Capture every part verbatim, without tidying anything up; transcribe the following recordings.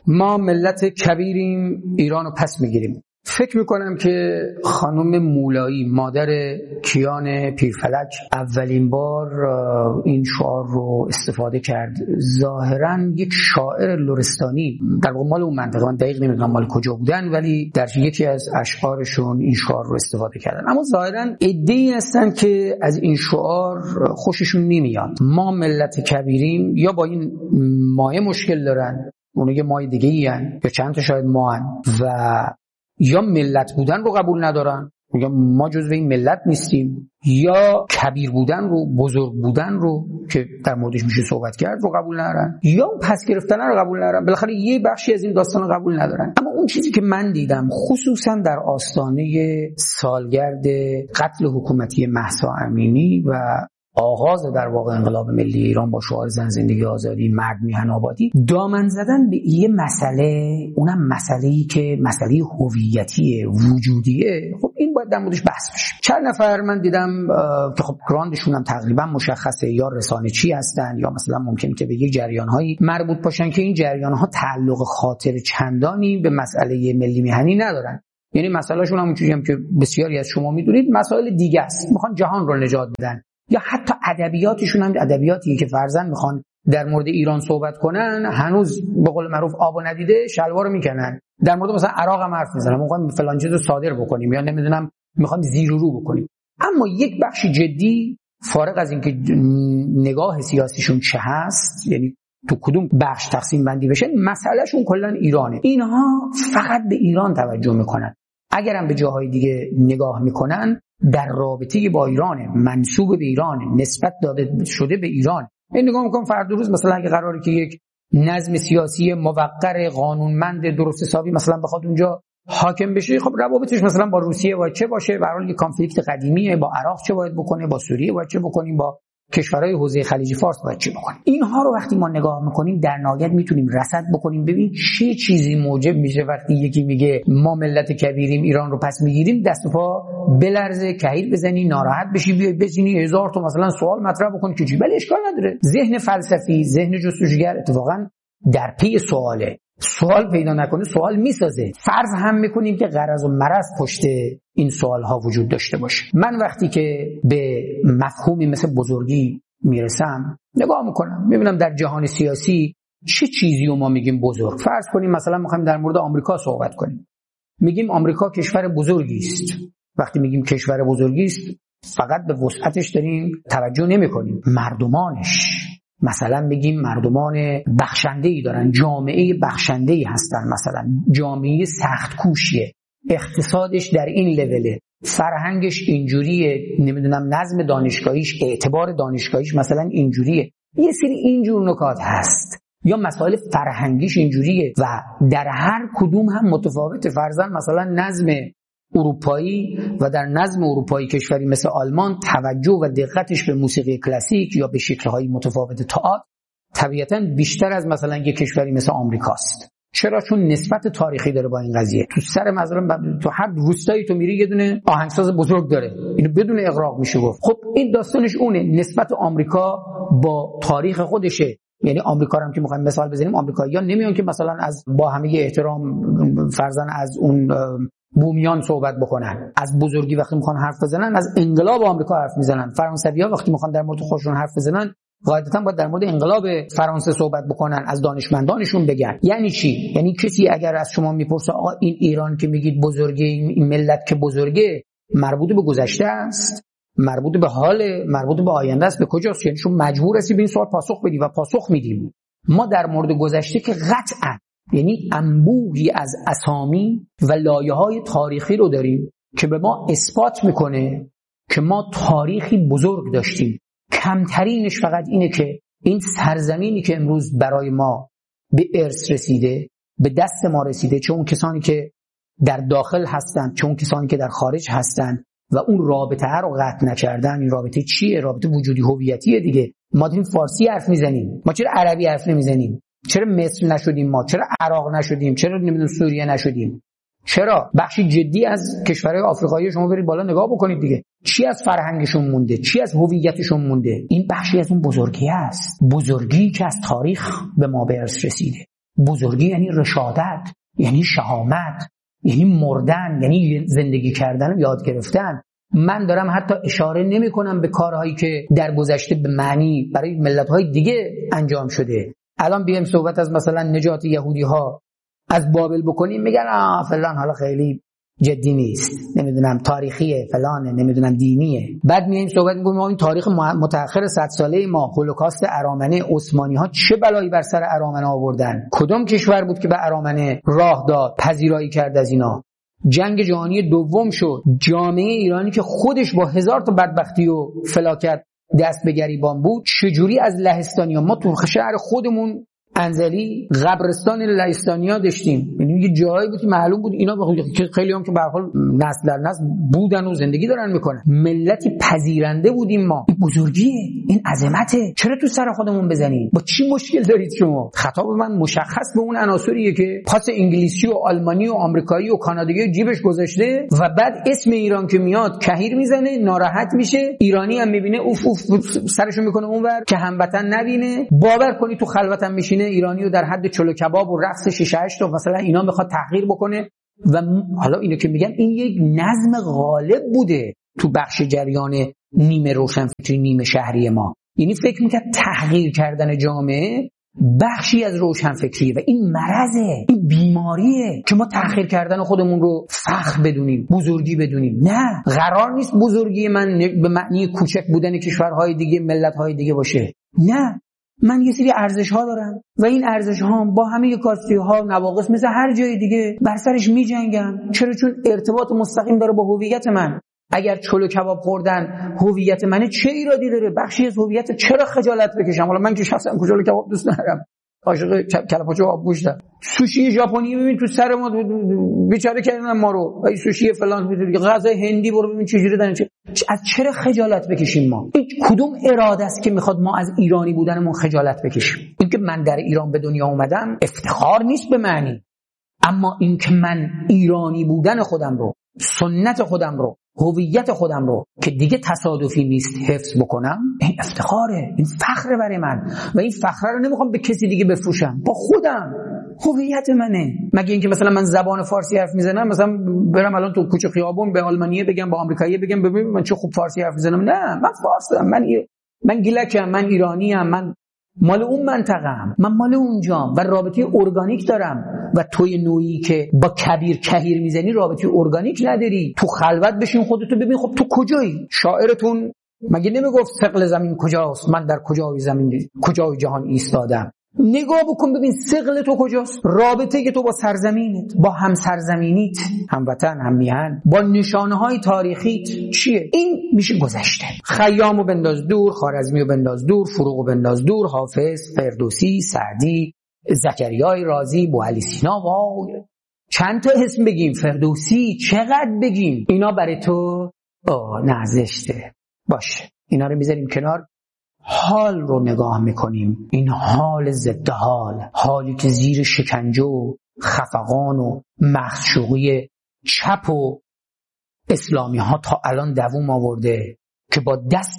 ما ملت کبیریم، ایرانو پس میگیریم. فکر میکنم که خانم مولایی مادر کیان پیرفلک اولین بار این شعار رو استفاده کرد. ظاهراً یک شاعر لرستانی در مال اون منطقه، من دقیق نمیدونم مال کجا بودن، ولی در یکی از اشعارشون این شعار رو استفاده کردن. اما ظاهراً عده‌ای هستن که از این شعار خوششون نمیاد. ما ملت کبیریم، یا با این مایه مشکل دارن، اون یه مایه دیگه ای هن، یا چند تا شاید ما هن، و یا ملت بودن رو قبول ندارن، میگن ما جزو این ملت نیستیم، یا کبیر بودن رو، بزرگ بودن رو که در موردش میشه صحبت کرد رو قبول ندارن، یا پس گرفتن رو قبول ندارن. بالاخره یه بخشی از این داستان رو قبول ندارن. اما اون چیزی که من دیدم خصوصا در آستانه سالگرد قتل حکومتی مهسا امینی و آغاز در واقع انقلاب ملی ایران با شعار زن زندگی آزادی مرد میهن آبادی، دامن زدن به یه مسئله، اونم مسئله‌ای که مسئله هویتی وجودیه. خب این باید در موردش بحث بشه. چند نفر من دیدم که خب گراندشون هم تقریبا مشخصه، یا رسانه‌چی هستن یا مثلا ممکنه که به یک جریان‌هایی مربوط باشن که این جریان‌ها تعلق خاطر چندانی به مسئله ملی میهنی ندارن. یعنی مسئلهشون هم اونجوری هم که بسیاری از شما میدونید مسائل دیگه است، میخوان جهان رو نجات بدن، یا حتی ادبیاتشون هم ادبیاتیه که فرضاً میخوان در مورد ایران صحبت کنن، هنوز به قول معروف آب و ندیده شلوارو میکنن. در مورد مثلا عراق هم حرف میزنن، میخوام فلان چیزو صادر بکنیم، یا نمیدونم میخوام زیر و رو بکنیم. اما یک بخش جدی فارغ از اینکه نگاه سیاسیشون چه هست، یعنی تو کدوم بخش تقسیم بندی بشه، مسئلهشون کلا ایرانه. اینها فقط به ایران توجه میکنن. اگرم به جاهای دیگه نگاه میکنن، در رابطه با ایران، منسوب به ایران، نسبت داده شده به ایران. این نگاه میکنم فردا روز مثلا اگه قراره که یک نظم سیاسی موقر قانونمند درست حسابی مثلا بخواد اونجا حاکم بشه، خب روابطش مثلا با روسیه باید چه باشه، به هر حال یک کانفلیکت قدیمیه، با عراق چه باید بکنه، با سوریه باید چه بکنیم، با کشورهای حوزه خلیج فارس باید چه بکنیم. اینها رو وقتی ما نگاه میکنیم در نهایت میتونیم رصد بکنیم، ببین چه چیزی موجب میشه وقتی یکی میگه ما ملت کبیریم ایران رو پس میگیریم، دست و پا بلرزه، کهیر بزنی، ناراحت بشی، بیای بزنی هزار تا مثلا سوال مطرح بکنی که چی. ولی اشکال نداره. ذهن فلسفی، ذهن جستجوگر اتفاقا در پی سواله. سوال پیدا نکنه سوال میسازه. فرض هم میکنیم که غرض و مرض پشت این سوال ها وجود داشته باشه. من وقتی که به مفهومی مثل بزرگی میرسم نگاه میکنم، میبینم در جهان سیاسی چه چیزی رو ما میگیم بزرگ. فرض کنیم مثلا میخوایم در مورد آمریکا صحبت کنیم، میگیم آمریکا کشور بزرگی است. وقتی میگیم کشور بزرگی است فقط به وسعتش داریم توجه نمیکنیم، مردمانش، مثلا بگیم مردمان بخشنده‌ای دارن، جامعه بخشنده‌ای هستن، مثلا جامعه سخت کوشیه، اقتصادش در این لوله، فرهنگش اینجوریه، نمیدونم نظم دانشگاهیش، اعتبار دانشگاهیش مثلا اینجوریه. یه سری اینجور نکات هست، یا مسائل فرهنگیش اینجوریه و در هر کدوم هم متفاوته. فرضاً مثلا نظم اروپایی و در نظم اروپایی کشوری مثل آلمان توجه و دقتش به موسیقی کلاسیک یا به شکل‌های متفاوت تئاتر طبیعتاً بیشتر از مثلا یک کشوری مثل آمریکاست. چرا؟ چون نسبت تاریخی داره با این قضیه. تو سر مثلا تو هر روستایی تو میری یه دونه آهنگساز بزرگ داره، اینو بدون اغراق میشه گفت. خب این داستانش اونه، نسبت آمریکا با تاریخ خودشه. یعنی آمریکا هم که میخوایم مثال بزنیم، آمریکایی‌ها نمیان که مثلا از با همه احترام فرضاً از اون بومیان صحبت بکنن، از بزرگی وقتی میخوان حرف بزنن از انقلاب آمریکا حرف میزنن. فرانسوی‌ها وقتی میخوان در مورد خودشون حرف بزنن قاعدتاً باید در مورد انقلاب فرانسه صحبت بکنن، از دانشمندانشون بگن. یعنی چی؟ یعنی کسی اگر از شما میپرسه آقا این ایران که میگید بزرگه، این ملت که بزرگه، مربوط به گذشته است، مربوط به حال، مربوط به آینده است، به کجاست؟ یعنی شما مجبور هستی به این سوال پاسخ بدی و پاسخ میدیم. ما در مورد گذشته که قطعاً، یعنی انبوهی از اسامی و لایه‌های تاریخی رو داریم که به ما اثبات میکنه که ما تاریخی بزرگ داشتیم. کمترینش فقط اینه که این سرزمینی که امروز برای ما به ارث رسیده، به دست ما رسیده، چه اون کسانی که در داخل هستن چه اون کسانی که در خارج هستن و اون رابطه رو قطع نکردن. این رابطه چیه؟ رابطه وجودی هویتیه دیگه. ما داریم فارسی حرف میزنیم، ما چرا عربی حرف نمیزنیم؟ چرا مصر نشدیم؟ ما چرا عراق نشدیم؟ چرا نمیدونم سوریه نشدیم؟ چرا؟ بخشی جدی از کشورهای آفریقایی شما برید بالا نگاه بکنید دیگه، چی از فرهنگشون مونده، چی از هویتشون مونده. این بخشی از اون بزرگی است، بزرگی که از تاریخ به ما به ارث رسیده. بزرگی یعنی رشادت، یعنی شهامت، یعنی مردن، یعنی زندگی کردن و یاد گرفتن. من دارم حتی اشاره نمی کنم به کارهایی که در گذشته به معنی برای ملت‌های دیگه انجام شده. الان بیایم صحبت از مثلا نجات یهودی ها از بابل بکنیم، میگن آه فلان حالا خیلی جدی نیست، نمیدونم تاریخیه، فلانه، نمیدونم دینیه. بعد میایم صحبت میکنیم این تاریخ متأخر صد ساله ما، هولوکاست ارامنه، عثمانی ها چه بلایی بر سر ارامنه آوردن، کدوم کشور بود که به ارامنه راه داد، پذیرایی کرد از اینا. جنگ جهانی دوم شد، جامعه ایرانی که خودش با هزار تا بدبختی و فلاکت دست به گریبان بود، چجوری از لهستانیا، ما تو شهر خودمون انزلی قبرستان لهستانیا داشتیم، یعنی یه جایی بود که معلوم بود اینا خیلی هم که به هر حال نسل در نسل بودن و زندگی دارن میکنن. ملتی پذیرنده بودیم ما. این بزرگیه، این عظمته. چرا تو سر خودمون بزنید؟ با چی مشکل دارید شما؟ خطاب من مشخص به اون عناصریه که پاس انگلیسی و آلمانی و آمریکایی و کانادایی جیبش گذاشته و بعد اسم ایران که میاد کهیر میزنه، ناراحت میشه، ایرانی هم میبینه اوف اوف سرشو میکنه اونور که هموطن نبینه. باور کنی تو خلوتم میشینه ایرانیو در حد چلو کباب و رقص شش هشت و مثلا اینا میخواد تحقیر بکنه. و حالا اینو که میگن این یک نظم غالب بوده تو بخش جریان نیمه روشنفکری نیمه شهری ما، یعنی فکر میکرد تحقیر کردن جامعه بخشی از روشنفکری و این مرضه، این بیماریه که ما تحقیر کردن خودمون رو فخر بدونیم، بزرگی بدونیم. نه، قرار نیست بزرگی من به معنی کوچک بودن کشورهای دیگه، ملت‌های دیگه باشه. نه، من یه سری ارزش ها دارم و این ارزش ها با همه کاستی ها نواقص مثل هر جای دیگه بر سرش می جنگم. چرا؟ چون ارتباط مستقیم داره با هویت من. اگر چلو کباب خوردن هویت منه، چه ایرادی داره؟ بخشی از هویت. چرا خجالت بکشم؟ حالا من که شخصا چلو کباب دوست ندارم، عاشق کله‌پاچه آب گوشتم. سوشی ژاپنی ببین تو سر ما بیچاره کردن ما رو، ای سوشی فلان، غذای هندی برو ببین چه جوری دارن. از چرا خجالت بکشیم ما؟ این کدوم اراده است که میخواد ما از ایرانی بودنمون خجالت بکشیم؟ اینکه من در ایران به دنیا اومدم افتخار نیست به معنی، اما اینکه من ایرانی بودن خودم رو، سنت خودم رو، هویت خودم رو که دیگه تصادفی نیست حفظ بکنم، این افتخاره، این فخره برای من و این فخره رو نمیخوام به کسی دیگه بفروشم، با خودم. هویت منه. مگه اینکه مثلا من زبان فارسی حرف میزنم، مثلا برم الان تو کوچه خیابون به آلمانیه بگم، با آمریکایی بگم ببین من چه خوب فارسی حرف میزنم؟ نه، من فارسم، من ای... من گیلکم، من ایرانیم، من مال اون منطقه‌ام، من مال اونجام و رابطه ارگانیک دارم. و توی نوعی که با کبیر کهیر میزنی رابطه ارگانیک نداری. تو خلوت بشین خودتو ببین، خب تو کجایی؟ شاعرتون مگه نمیگفت ثقل زمین کجاست؟ من در کجای زمین، کجای جهان ایستادم. نگاه بکن ببین ثقل تو کجاست؟ رابطه که تو با سرزمینت، با هم سرزمینیت، هموطن، هم میهن، با نشانه‌های تاریخیت چیه؟ این میشه گذشته. خیامو بنداز دور، خوارزمیو بنداز دور، فروغو بنداز دور، حافظ، فردوسی، سعدی، زکریای رازی، بوعلی سینا، وای چند تا اسم بگیم، فردوسی چقدر بگیم، اینا برای تو آه نه زشته. باشه، اینا رو میذاریم کنار. حال رو نگاه میکنیم، این حال ضد حال، حالی که زیر شکنجه و خفقان و مخشوقی چپ و اسلامی ها تا الان دووم آورده که با دست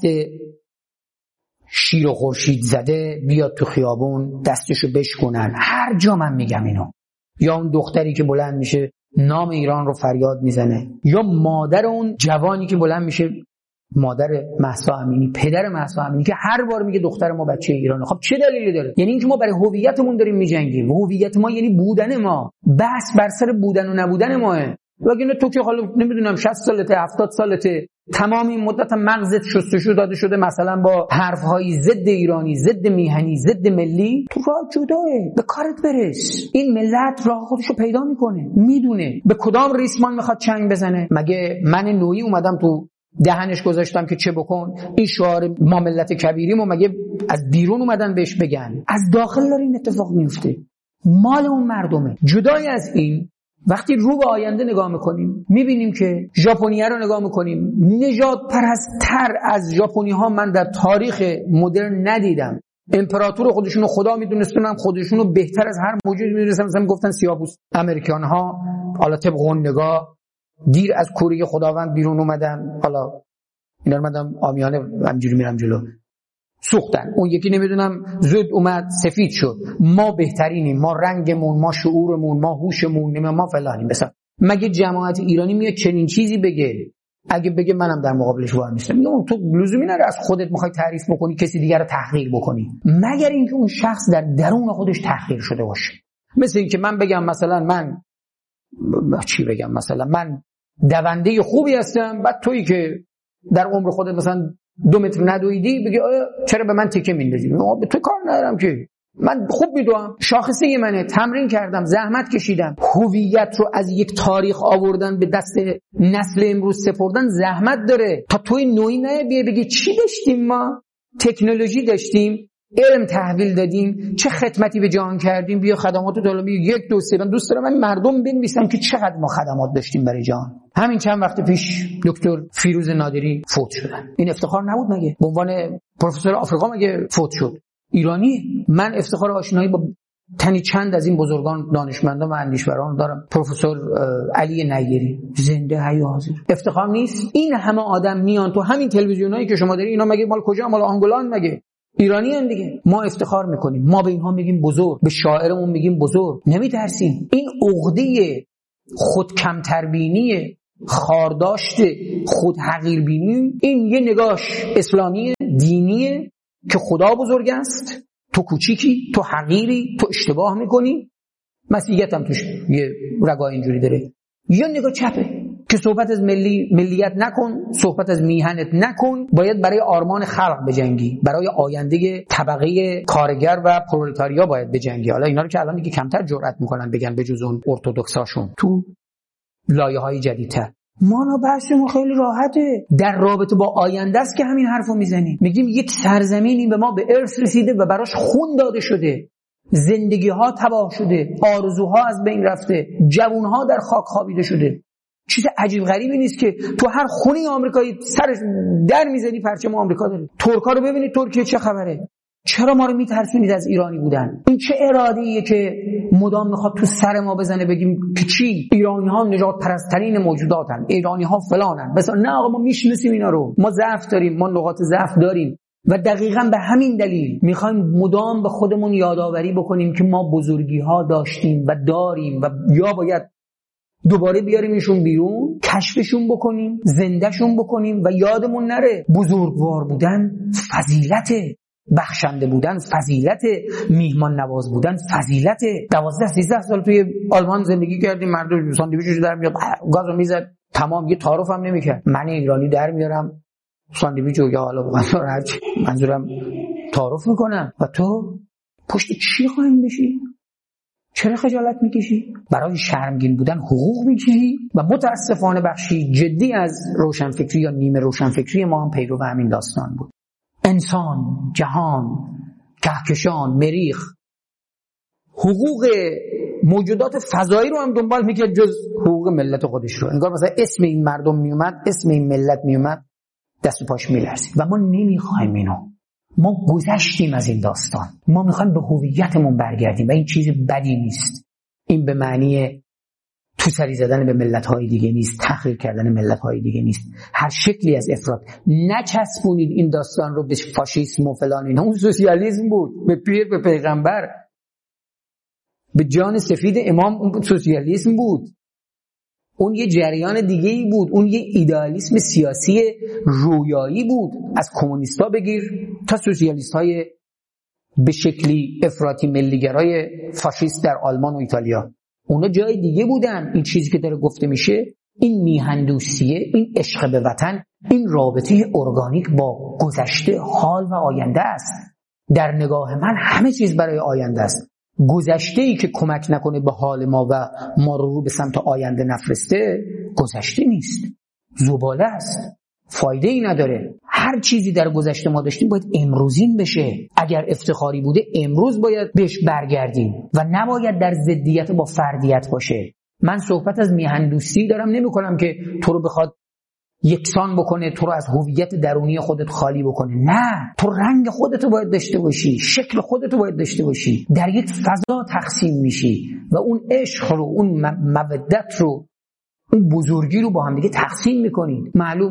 شیر و خورشید زده بیاد تو خیابون دستشو بشکنن. هر جا من میگم اینو، یا اون دختری که بلند میشه نام ایران رو فریاد میزنه، یا مادر اون جوانی که بلند میشه، مادر مهسا امینی، پدر مهسا امینی که هر بار میگه دختر ما بچه ایرانه. خب چه دلیلی داره؟ یعنی اینکه ما برای هویتمون داریم میجنگیم. هویت ما یعنی بودن ما، بحث بر سر بودن و نبودن ماه. وگرنه تو که حالا نمیدونم شصت سالته، هفتاد سالته، تمام این مدت مغزت شستشو داده شده مثلا با حرفهای ضد ایرانی، ضد میهنی، ضد ملی، تو راه جداه، به کارت برس. این ملت راه خودشو پیدا میکنه، میدونه به کدام ریسمان میخواد چنگ بزنه. مگه من نوعی اومدم تو دهنش گذاشتم که چه بکن؟ این شعار ما ملت کبیریم و مگه از بیرون اومدن بهش بگن؟ از داخل داره این اتفاق میفته، مال اون مردمه. جدای از این، وقتی رو به آینده نگاه میکنیم میبینیم که ژاپنی‌ها رو نگاه میکنیم، نژاد پرست‌تر از ژاپنی‌ها من در تاریخ مدرن ندیدم. امپراتور خودشونو خدا میدونستن، خودشونو بهتر از هر موجودی میدونستن. مثلا گفتن سیاه‌پوست امریکان‌ها حالا طبق اون نگاه دیر از کوره خداوند بیرون اومدن. حالا اینا رو من آمیانه همینجوری میرم جلو. سوختن. اون یکی نمیدونم زود اومد سفید شد. ما بهترینیم، ما رنگمون، ما شعورمون، ما هوشمون، ما فلانیم. مثلا مگه جماعت ایرانی میاد چنین چیزی بگه؟ اگه بگه منم در مقابلش وای میستم. میگم تو لزومی نداره از خودت میخوای تعریف بکنی کسی دیگر رو تحقیر بکنی، مگر اینکه اون شخص در درون خودش تحقیر شده باشه. مثل اینکه من بگم مثلا من چی بگم مثلا من دونده خوبی هستم، بعد تویی که در عمر خودت مثلا دو متر ندویدی بگی چرا به من تیکه میندازی؟ به تو کار ندارم که، من خوب میدوام، شاخصه منه، تمرین کردم، زحمت کشیدم. هویت رو از یک تاریخ آوردن به دست نسل امروز سپردن زحمت داره. تا توی نوعی نه بیا بگی چی داشتیم ما؟ تکنولوژی داشتیم، علم تحویل دادیم، چه خدمتی به جهان کردیم، بیا خدمات طلبی یک دو سه. من دوست دارم من مردم بنویسم که چقدر ما خدمات داشتیم برای جهان. همین چند وقت پیش دکتر فیروز نادری فوت شدن. این افتخار نبود مگه؟ به عنوان پروفسور آفریقا مگه فوت شد؟ ایرانی. من افتخار آشنایی با تنی چند از این بزرگان دانشمندان و اندیشوران دارم. پروفسور علی نیری زنده حی و حاضر. افتخار نیست؟ این همه آدم میان تو همین تلویزیونایی که شما دارید، اینا مگه مال کجا؟ مال آنگولان مگه؟ ایرانی هم دیگه. ما افتخار میکنیم، ما به اینها میگیم بزرگ، به شاعرمون میگیم بزرگ، نمیترسیم. این عقده خود کمتربینی، خارداشت، خود حقیربینی، این یه نگاش اسلامی دینیه که خدا بزرگ است، تو کوچیکی، تو حقیری، تو اشتباه میکنی. مسیحیت هم توش یه رگاه اینجوری داره. یا نگاه چپه که صحبت از ملی ملیت نکن، صحبت از میهنت نکن، باید برای آرمان خلق بجنگی، برای آینده طبقه کارگر و پرولتاریا باید بجنگی. حالا اینا رو که الان دیگه کمتر جرئت میکنن بگن، به جز اون ارتدوکساشون تو لایه‌های جدیدتر. ما نه بحثمون خیلی راحته، در رابطه با آینده است که همین حرفو میزنیم. میگیم یک سرزمینی به ما به ارث رسیده و براش خون داده شده، زندگی ها تباه شده، آرزوها از بین رفته، جوون ها در خاک خوابیده شده. چیز عجیب غریبی نیست که تو هر خونی آمریکایی سرش در میزنی پرچم آمریکا داره. ترکا رو ببینید ترکیه چه خبره؟ چرا ما رو میترسونید از ایرانی بودن؟ این چه اراده‌ایه که مدام میخواد تو سر ما بزنه بگیم که چی؟ ایرانی ها نجات پرسترین موجوداتن، ایرانی ها فلانن. مثلا نه آقا، ما میشناسیم اینا رو، ما ضعف داریم، ما نقاط ضعف داریم و دقیقاً به همین دلیل میخوایم مدام به خودمون یادآوری بکنیم که ما بزرگی ها داشتیم و داریم و یا باید دوباره بیاریمشون بیرون، کشفشون بکنیم، زندهشون بکنیم و یادمون نره بزرگوار بودن فضیلته، بخشنده بودن فضیلت، میهمان نواز بودن فضیلت. دوازده سیزده سال توی آلمان زندگی کردیم، مردم ساندویچش در میاد گازو میزد تمام، یه تعارف هم نمیکرد. من ایرانی در میارم ساندویچو یا حالا منظورم تعارف میکنم و تو پشت چی خواهیم بشی؟ چرا خجالت میکشی؟ برای شرمگین بودن حقوق میکشی؟ و متاسفانه بخشی جدی از روشنفکری یا نیمه روشنفکری ما هم پیرو همین داستان بود. انسان، جهان، کهکشان، مریخ، حقوق موجودات فضایی رو هم دنبال میکرد جز حقوق ملت خودش رو. انگار مثلا اسم این مردم میومد، اسم این ملت میومد، دست و پاش میلرزید. و ما نمیخوایم اینو. ما گذشتیم از این داستان. ما میخوایم به هویتمون برگردیم و این چیز بدی نیست. این به معنی تو سری زدن به ملت‌های دیگه نیست، تحقیر کردن ملت‌های دیگه نیست. هر شکلی از افراط نچسبونید این داستان رو به فاشیسم و فلان. اینا اون سوسیالیسم بود، به پیر، به پیغمبر، به جان سفید امام. اون سوسیالیسم بود، اون یه جریان دیگه ای بود، اون یه ایدئالیسم سیاسی رویایی بود. از کمونیستا بگیر تا سوسیالیست‌های به شکلی افراطی ملیگرای فاشیست در آلمان و ایتالیا، اونا جای دیگه بودن. این چیزی که داره گفته میشه، این میهندوستیه، این عشق به وطن، این رابطه ارگانیک با گذشته، حال و آینده است. در نگاه من همه چیز برای آینده است. گذشته‌ای که کمک نکنه به حال ما و ما رو به سمت آینده نفرسته، گذشته نیست، زباله است، فایده ای نداره. هر چیزی در گذشته ما داشتیم باید امروزین بشه. اگر افتخاری بوده امروز باید بهش برگردیم و نباید در ضدیت با فردیت باشه. من صحبت از میهندوستی دارم نمی کنم که تو رو بخواد یکسان بکنه، تو رو از هویت درونی خودت خالی بکنه. نه، تو رنگ خودتو باید داشته باشی، شکل خودتو باید داشته باشی. در یک فضا تقسیم میشی و اون عشق رو، اون مودت رو، اون بزرگی رو با هم دیگه تقسیم میکنید. معلومه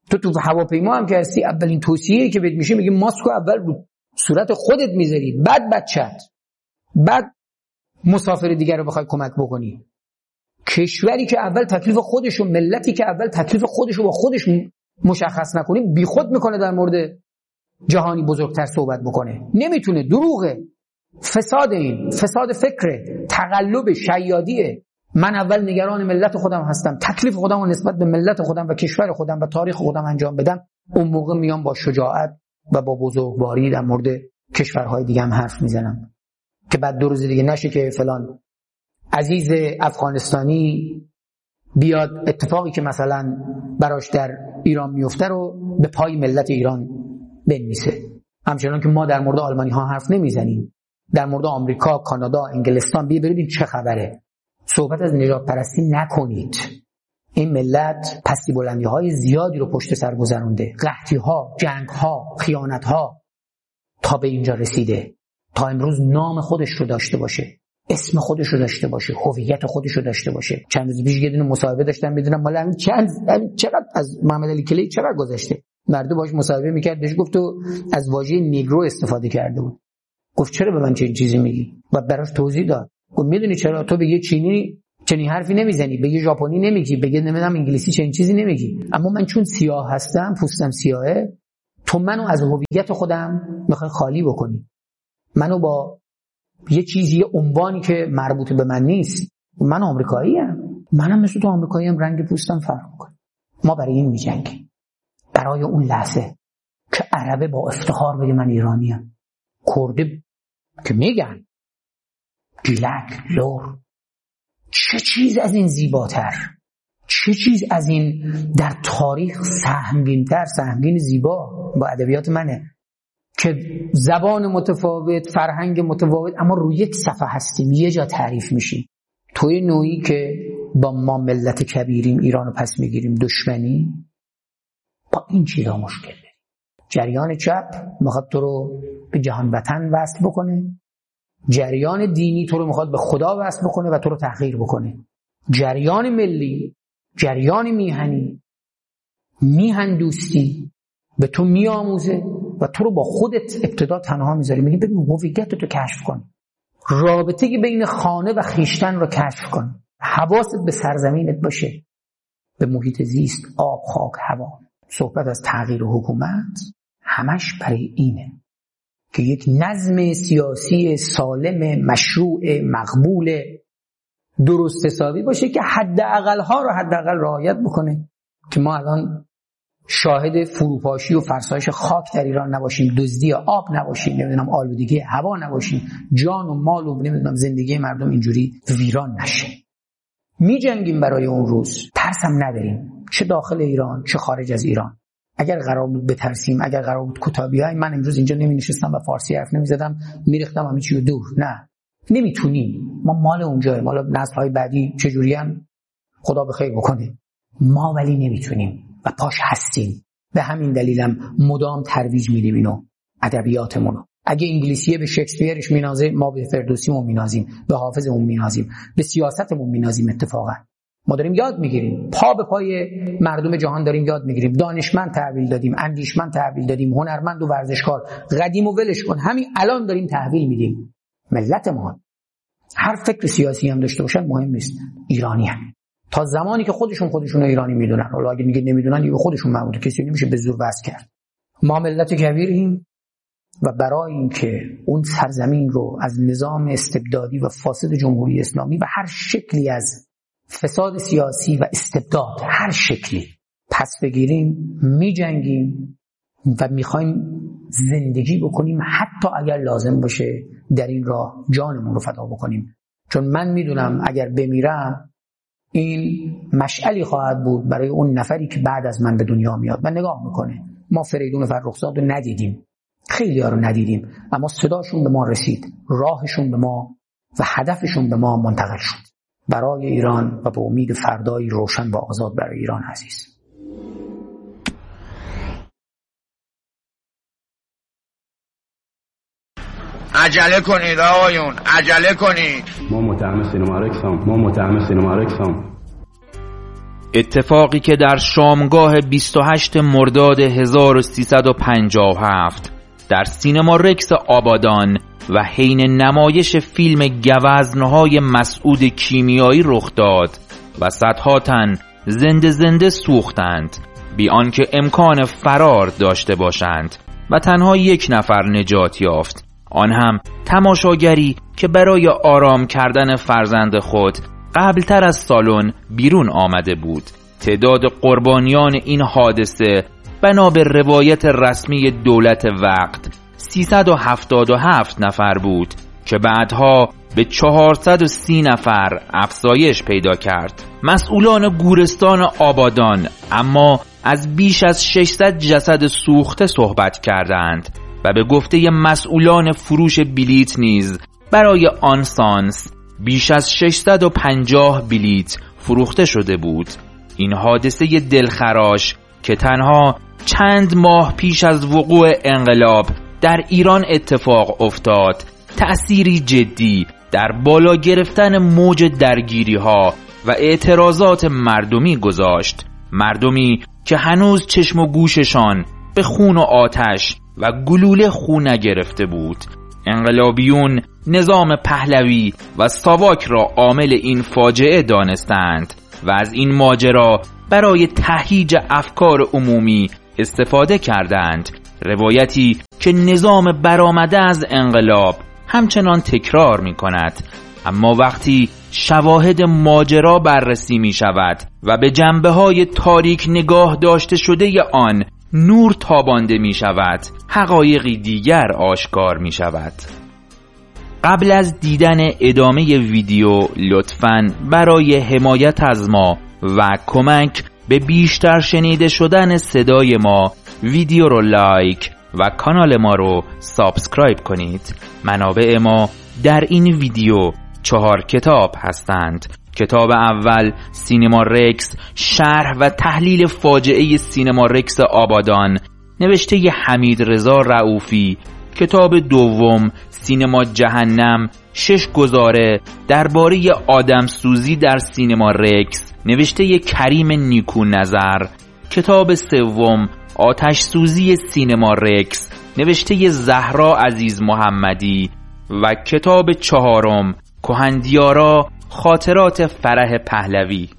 تو تو هواپیما هم که هستی اولین توصیه‌ای که بهت میشه میگه ماسکو اول رو صورت خودت میذاری، بعد بچت، بعد مسافر دیگر رو بخوای کمک بکنی. کشوری که اول تکلیف خودش و ملتی که اول تکلیف خودش رو با خودش مشخص نکنی بیخود میکنه در مورد جهانی بزرگتر صحبت بکنه. نمیتونه. دروغه. فساد، این فساد فکره، تقلب، شیادیه. من اول نگران ملت خودم هستم، تکلیف خودم رو نسبت به ملت خودم و کشور خودم و تاریخ خودم انجام بدم، اون موقع میام با شجاعت و با بزرگواری در مورد کشورهای دیگه هم حرف میزنم. که بعد دو روز دیگه نشه که فلان عزیز افغانستانی بیاد اتفاقی که مثلا براش در ایران میفته رو به پای ملت ایران بنویسه. همچنان که ما در مورد آلمانی ها حرف نمیزنیم، در مورد آمریکا، کانادا، انگلستان بیا ببینید چه خبره. صحبت از نجات پرستی نکنید. این ملت پستی بلندی های زیادی رو پشت سر گذرونده، قحطی ها، جنگ ها، خیانت ها، تا به اینجا رسیده، تا امروز نام خودش رو داشته باشه، اسم خودش رو داشته باشه، هویت خودش رو داشته باشه. چند روز پیش یه دونه مصاحبه داشتم، میدونم مال همین چند چقدر از محمد علی کلی چقدر گذشته، مردم باهاش مصاحبه میکرد، بهش گفت تو از واژه نیگرو استفاده کرده بود. گفت چرا به من چنین چیزی میگی؟ و براش توضیح داد. گفت میدونی چرا؟ تو به یه چینی چنین حرفی نمیزنی، به یه ژاپنی نمیگی، به یه نمیدونم انگلیسی چنین چیزی نمیگی، اما من چون سیاه هستم، پوستم سیاهه، تو منو از هویت خودم میخوای خالی بکنی، منو با یه چیزی، یه عنوانی که مربوط به من نیست. من آمریکایی ام، منم مثل تو آمریکایی ام، رنگ پوستم فرق میکنه. ما برای این میجنگیم، برای اون لحظه که عربه با افتخار بگه من ایرانی ام، کرده که میگن گیلک، لور. چه چیز از این زیباتر، چه چیز از این در تاریخ سهمگین‌تر، سهمگین زیبا با ادبیات منه که زبان متفاوت، فرهنگ متفاوت، اما روی یک صفحه هستیم، یه جا تعریف میشیم. توی نوعی که با ما ملت کبیریم، ایرانو پس میگیریم، دشمنی، با این چیزا مشکل داریم. جریان چپ میخواد تو رو به جهان وطن وصل بکنه، جریان دینی تو رو میخواد به خدا وصل بکنه و تو رو تحقیر بکنه. جریان ملی، جریان میهنی، میهن دوستی به تو میآموزه و تو رو با خودت ابتدا تنها میذاری. میگه ببین هویت تو کشف کن، رابطه بین خانه و خیشتن رو کشف کن، حواست به سرزمینت باشه، به محیط زیست، آب، خاک، هوا. صحبت از تغییر حکومت همش برای اینه که یک نظم سیاسی سالم، مشروع، مقبول، درست حسابی باشه که حداقل ها رو حداقل رعایت بکنه، که ما الان شاهد فروپاشی و فرسایش خاک در ایران نباشیم، دزدی آب نباشیم، نمیدونم آلودگی هوا نباشیم، جان و مال و نمیدونم زندگی مردم اینجوری ویران نشه. می جنگیم برای اون روز، ترس هم نداریم، چه داخل ایران چه خارج از ایران. اگر قرار بود بترسیم، اگر قرار بود کوتاه بیایم، من امروز اینجا نمی نشستم و فارسی حرف نمی زدم، می ریختم همه چی رو دور. نه، نمیتونیم. ما مال اونجاییم. حالا نسل‌های بعدی چجوری هم خدا به خیر بکنه، ما ولی نمیتونیم و پاش هستیم. به همین دلیلم مدام ترویج میدیم اینو، ادبیاتمونو. اگه انگلیسیه به شکسپیرش مینازه، ما به فردوسیمون مینازیم، به حافظمون مینازیم، به سیاستمون مینازیم. اتفاقا ما داریم یاد میگیریم، پا به پای مردم جهان داریم یاد میگیریم. دانشمند تحویل دادیم، اندیشمند تحویل دادیم، هنرمند و ورزشکار. قدیم و ولش کن، همین الان داریم تحویل میدیم. ملت ما هر فکر سیاسی هم داشته باشن مهم نیست، ایرانی هم. تا زمانی که خودشون خودشون ایرانی میدونن. حالا اگه میگه نمیدونن، دیگه خودشون مربوطه، کسی نمیشه به زور وصل کرد. ما ملت کبیریم و برای اینکه اون سرزمین رو از نظام استبدادی و فاسد جمهوری اسلامی و هر شکلی از فساد سیاسی و استبداد، هر شکلی پس بگیریم، میجنگیم و میخوایم زندگی بکنیم، حتی اگر لازم باشه در این راه جانمون رو فدا بکنیم. چون من میدونم اگر بمیرم این مشعلی خواهد بود برای اون نفری که بعد از من به دنیا میاد و نگاه میکنه. ما فریدون فرخزاد رو ندیدیم، خیلی ها رو ندیدیم، اما صداشون به ما رسید، راهشون به ما و هدفشون به ما منتقل شد. برای ایران و به امید فردایی روشن و آزاد برای ایران عزیز. عجله کنید آقایون، عجله کنید. ما متهم سینما رکسام، ما متهم سینما رکسام. اتفاقی که در شامگاه بیست و هشتم مرداد هزار و سیصد و پنجاه و هفت در سینما رکس آبادان و حین نمایش فیلم گوزن‌های مسعود کیمیایی رخ داد و صدها تن زنده زنده سوختند بی آنکه امکان فرار داشته باشند و تنها یک نفر نجات یافت، آن هم تماشاگری که برای آرام کردن فرزند خود قبلتر از سالن بیرون آمده بود. تعداد قربانیان این حادثه بنا به روایت رسمی دولت وقت سیصد و هفتاد و هفت نفر بود که بعدها به چهارصد و سی نفر افزایش پیدا کرد. مسئولان گورستان آبادان اما از بیش از ششصد جسد سوخته صحبت کردند و به گفته مسئولان فروش بلیت نیز برای آن سانس بیش از ششصد و پنجاه بلیت فروخته شده بود. این حادثه دلخراش که تنها چند ماه پیش از وقوع انقلاب در ایران اتفاق افتاد، تأثیری جدی در بالا گرفتن موج درگیری ها و اعتراضات مردمی گذاشت. مردمی که هنوز چشم و گوششان به خون و آتش و گلوله خو نگرفته بود. انقلابیون نظام پهلوی و ساواک را عامل این فاجعه دانستند و از این ماجرا برای تهییج افکار عمومی استفاده کردند. روایتی که نظام برآمده از انقلاب همچنان تکرار می کند، اما وقتی شواهد ماجرا بررسی می شود و به جنبه های تاریک نگاه داشته شده آن نور تابانده می شود، حقایقی دیگر آشکار می شود. قبل از دیدن ادامه ویدیو لطفاً برای حمایت از ما و کمک به بیشتر شنیده شدن صدای ما ویدیو رو لایک و کانال ما رو سابسکرایب کنید. منابع ما در این ویدیو چهار کتاب هستند. کتاب اول سینما رکس، شرح و تحلیل فاجعه سینما رکس آبادان، نوشته حمید رضا رؤوفی. کتاب دوم سینما جهنم، شش گزاره درباره آدمسوزی در سینما رکس، نوشته کریم نیکو نظر. کتاب سوم آتش سوزی سینما رکس، نوشته زهرا عزیز محمدی. و کتاب چهارم کهندیارا، خاطرات فرح پهلوی.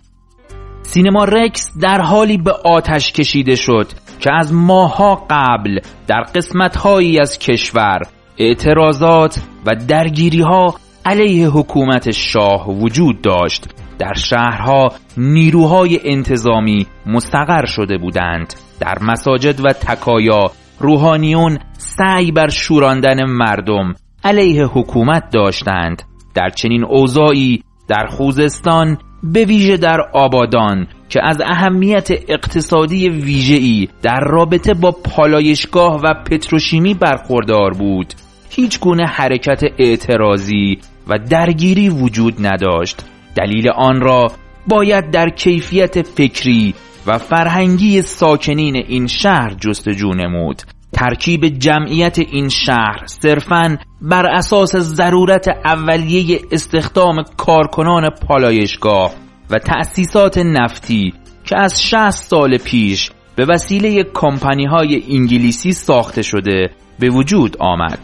سینما رکس در حالی به آتش کشیده شد که از ماه‌ها قبل در قسمت‌هایی از کشور اعتراضات و درگیری‌ها علیه حکومت شاه وجود داشت. در شهرها نیروهای انتظامی مستقر شده بودند. در مساجد و تکایا روحانیون سعی بر شوراندن مردم علیه حکومت داشتند. در چنین اوضاعی در خوزستان، به ویژه در آبادان که از اهمیت اقتصادی ویژه‌ای در رابطه با پالایشگاه و پتروشیمی برخوردار بود، هیچ گونه حرکت اعتراضی و درگیری وجود نداشت. دلیل آن را باید در کیفیت فکری و فرهنگی ساکنین این شهر جستجو نمود. ترکیب جمعیت این شهر صرفاً بر اساس ضرورت اولیه استخدام کارکنان پالایشگاه و تأسیسات نفتی که از شصت سال پیش به وسیله کمپانی‌های انگلیسی ساخته شده به وجود آمد.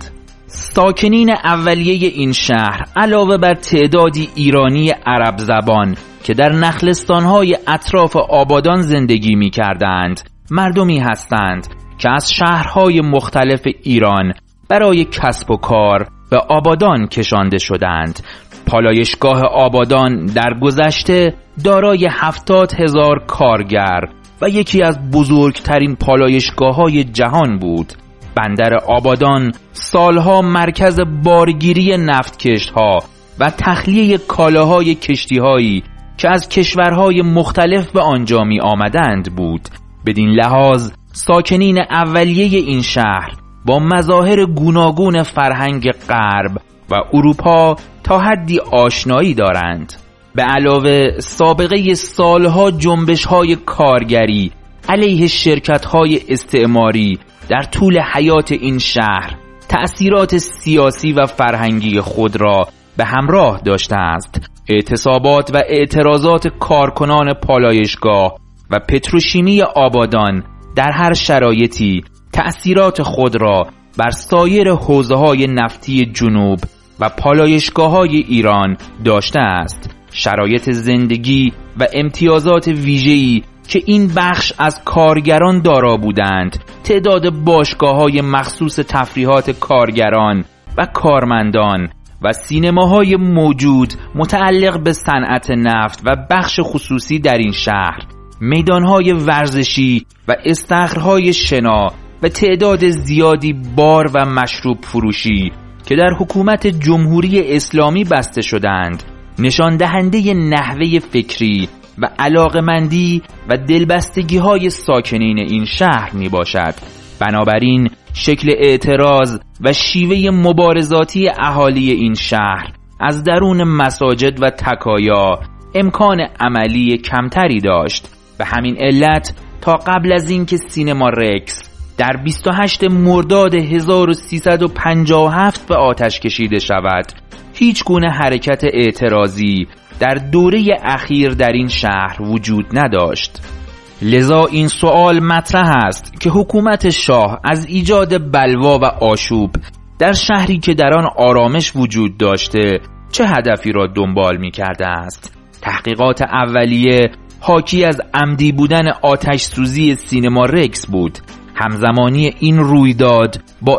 ساکنین اولیه این شهر علاوه بر تعدادی ایرانی عرب زبان که در نخلستان‌های اطراف آبادان زندگی می‌کردند، مردمی هستند که از شهرهای مختلف ایران برای کسب و کار به آبادان کشانده شدند. پالایشگاه آبادان در گذشته دارای هفتاد هزار کارگر و یکی از بزرگترین پالایشگاه‌های جهان بود. بندر آبادان سالها مرکز بارگیری نفتکشت‌ها و تخلیه کالاهای کشتی‌هایی که از کشورهای مختلف به آنجا می آمدند بود. بدین لحاظ ساکنین اولیه این شهر با مظاهر گوناگون فرهنگ غرب و اروپا تا حدی آشنایی دارند. به علاوه سابقه سالها جنبش‌های کارگری علیه شرکت‌های استعماری در طول حیات این شهر تأثیرات سیاسی و فرهنگی خود را به همراه داشته است. اعتصابات و اعتراضات کارکنان پالایشگاه و پتروشیمی آبادان در هر شرایطی تأثیرات خود را بر سایر حوزه‌های نفتی جنوب و پالایشگاه‌های ایران داشته است. شرایط زندگی و امتیازات ویژه‌ای که این بخش از کارگران دارا بودند، تعداد باشگاه‌های مخصوص تفریحات کارگران و کارمندان و سینماهای موجود متعلق به صنعت نفت و بخش خصوصی در این شهر، میدانهای ورزشی و استخرهای شنا و تعداد زیادی بار و مشروب فروشی که در حکومت جمهوری اسلامی بسته شدند، نشان دهنده نحوه فکری و علاقمندی و دلبستگی های ساکنین این شهر می باشد. بنابراین شکل اعتراض و شیوه مبارزاتی اهالی این شهر از درون مساجد و تکایا امکان عملی کمتری داشت. به همین علت تا قبل از اینکه سینما رکس در بیست و هشتم مرداد هزار و سیصد و پنجاه و هفت به آتش کشیده شود، هیچ گونه حرکت اعتراضی در دوره اخیر در این شهر وجود نداشت. لذا این سوال مطرح است که حکومت شاه از ایجاد بلوا و آشوب در شهری که در آن آرامش وجود داشته چه هدفی را دنبال می کرده است؟ تحقیقات اولیه حاکی از عمدی بودن آتش سوزی سینما رکس بود. همزمانی این رویداد با